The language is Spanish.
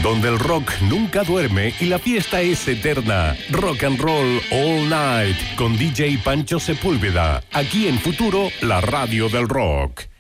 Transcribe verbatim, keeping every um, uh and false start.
donde el rock nunca duerme y la fiesta es eterna. Rock and Roll All Night con D J Pancho Sepúlveda, aquí en Futuro, la radio del rock.